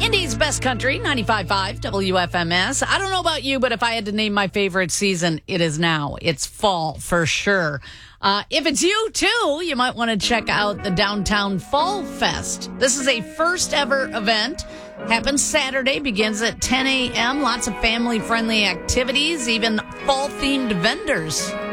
Indy's Best Country, 95.5 WFMS. I don't know about you, but if I had to name my favorite season, it is now. It's fall for sure. If it's you, too, you might want to check out the Downtown Fall Fest. This is a first ever event. Happens Saturday, begins at 10 a.m. Lots of family-friendly activities, even fall-themed vendors